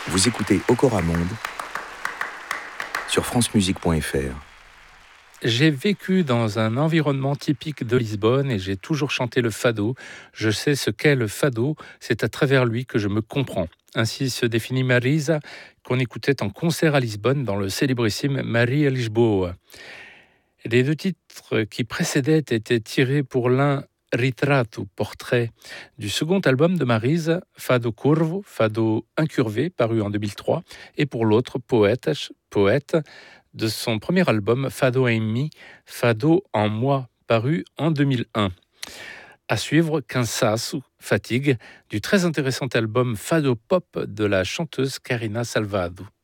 Vous écoutez Okora Monde sur francemusique.fr. J'ai vécu dans un environnement typique de Lisbonne et j'ai toujours chanté le fado. Je sais ce qu'est le fado, c'est à travers lui que je me comprends. Ainsi se définit Marisa, qu'on écoutait en concert à Lisbonne dans le célébrissime Maria Lisboa. Les deux titres qui précédaient étaient tirés pour l'un Retrato, portrait, du second album de Marisa, Fado Curvo, Fado incurvé, paru en 2003, et pour l'autre, Poetas, poète, de son premier album Fado em mim, Fado en moi, paru en 2001. À suivre, Cansaço, fatigue, du très intéressant album Fado Pop de la chanteuse Karina Salvado.